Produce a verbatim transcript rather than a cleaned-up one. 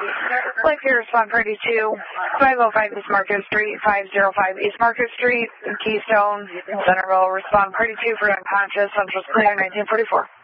Like your respond party two, five oh five East Market Street, five oh five East Market Street, Keystone, Centerville. Respond party two for unconscious, Central's clear, nineteen forty-four.